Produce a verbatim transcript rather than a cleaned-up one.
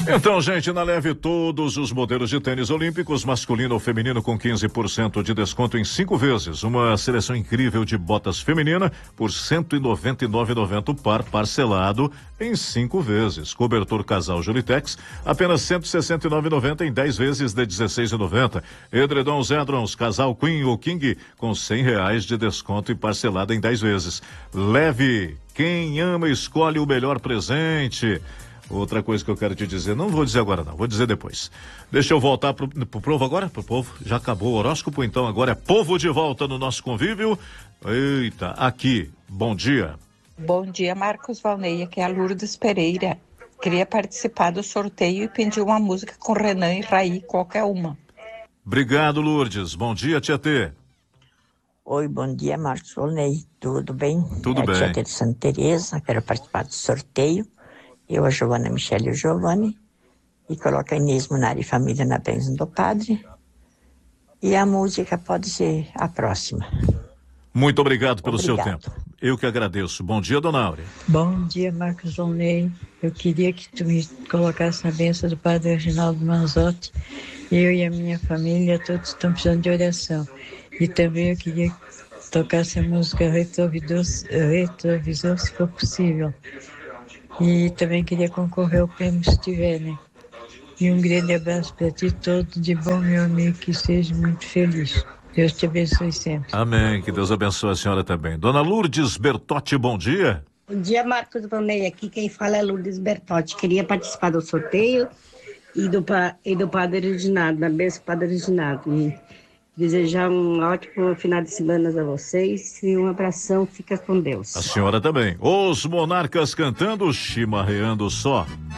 Então, gente, na Leve todos os modelos de tênis olímpicos, masculino ou feminino, com quinze por cento de desconto em cinco vezes. Uma seleção incrível de botas feminina por cento e noventa e nove reais e noventa centavos o par, parcelado em cinco vezes. Cobertor casal Julitex, apenas cento e sessenta e nove reais e noventa centavos em dez vezes de dezesseis reais e noventa centavos. Edredom Zedrons, casal Queen ou King, com cem reais de desconto e parcelado em dez vezes. Leve, quem ama escolhe o melhor presente. Outra coisa que eu quero te dizer, não vou dizer agora não, vou dizer depois. Deixa eu voltar pro, pro povo agora, pro povo. Já acabou o horóscopo, então agora é povo de volta no nosso convívio. Eita, aqui, bom dia. Bom dia, Marcos Valnei, aqui é a Lourdes Pereira. Queria participar do sorteio e pedir uma música com Renan e Raí, qualquer uma. Obrigado, Lourdes. Bom dia, Tietê. Oi, bom dia, Marcos Valnei. Tudo bem? Tudo é bem. Tietê de Santa Teresa, quero participar do sorteio. Eu, a Giovana Michele e o Giovanni, e coloca a Inês Munari e família na bênção do Padre. E a música pode ser a próxima. Muito obrigado pelo Obrigado. seu tempo. Eu que agradeço. Bom dia, dona Áurea. Bom dia, Marcos Valnei. Eu queria que tu me colocasse na bênção do Padre Reginaldo Manzotti. Eu e a minha família, todos estão precisando de oração. E também eu queria que tocasse a música Retrovisor, Retrovisor, se for possível. E também queria concorrer ao prêmio se tiver, né? E um grande abraço para ti, todo de bom, meu amigo, que seja muito feliz. Deus te abençoe sempre. Amém, que Deus abençoe a senhora também. Dona Lourdes Bertotti, bom dia. Bom dia, Marcos Valnei, aqui quem fala é Lourdes Bertotti. Queria participar do sorteio e do, e do Padre Reginaldo, da bênção Padre Reginaldo. E desejar um ótimo final de semana a vocês e um abração, fica com Deus. A senhora também. Os Monarcas cantando, chimarreando só.